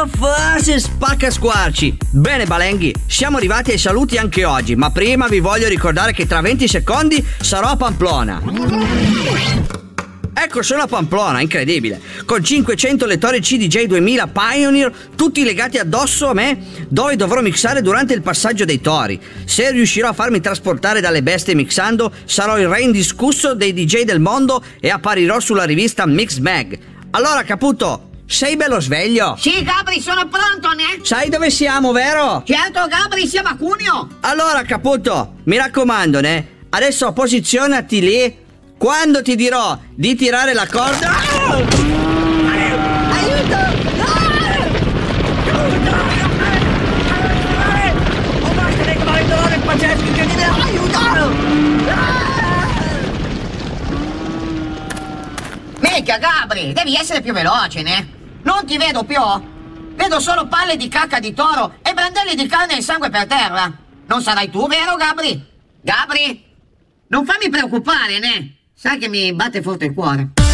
fase spacca squarci. Bene Balenghi, siamo arrivati ai saluti anche oggi, ma prima vi voglio ricordare che tra 20 secondi sarò a Pamplona. Ecco, sono a Pamplona, incredibile, con 500 lettori CDJ 2000 Pioneer, tutti legati addosso a me, dove dovrò mixare durante il passaggio dei tori. Se riuscirò a farmi trasportare dalle bestie mixando, sarò il re indiscusso dei DJ del mondo e apparirò sulla rivista Mix Mag. Allora, Caputo, sei bello sveglio? Sì, Gabri, sono pronto, ne? Sai dove siamo, vero? Certo, Gabri, siamo a Cuneo. Allora, Caputo, mi raccomando, ne? Adesso posizionati lì. Quando ti dirò di tirare la corda... Aiuto! Oh, basta, ecco, ma il dolore è pazzesco, incredibile! Aiuto! Mica, Gabri, devi essere più veloce, ne? Non ti vedo più. Vedo solo palle di cacca di toro e brandelli di carne e sangue per terra. Non sarai tu, vero, Gabri? Gabri? Non fammi preoccupare, ne? Sai che mi batte forte il cuore.